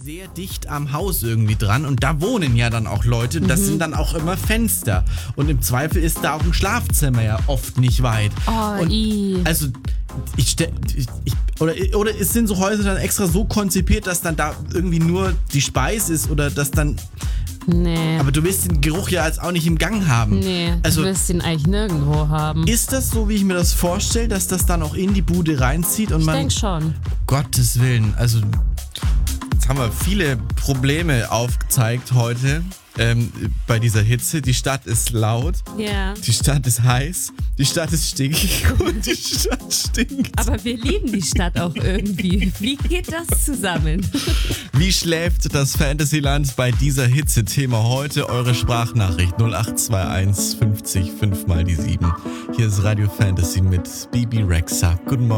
sehr dicht am Haus irgendwie dran und da wohnen ja dann auch Leute. Das sind dann auch immer Fenster. Und im Zweifel ist da auch ein Schlafzimmer ja oft nicht weit. Oh, und also oder es sind so Häuser dann extra so konzipiert, dass dann da irgendwie nur die Speise ist oder dass dann. Nee. Aber du willst den Geruch ja jetzt auch nicht im Gang haben. Nee, also, du willst ihn eigentlich nirgendwo haben. Ist das so, wie ich mir das vorstelle, dass das dann auch in die Bude reinzieht? Und Ich denke schon. Gottes Willen, also jetzt haben wir viele Probleme aufgezeigt heute bei dieser Hitze. Die Stadt ist laut, Ja. die Stadt ist heiß, die Stadt ist stickig und die Stadt stinkt. Aber wir lieben die Stadt auch irgendwie. Wie geht das zusammen? Wie schläft das Fantasyland bei dieser Hitze? Thema heute, eure Sprachnachricht 0821 50 5 mal die 7. Hier ist Radio Fantasy mit Bibi Rexha. Guten Morgen.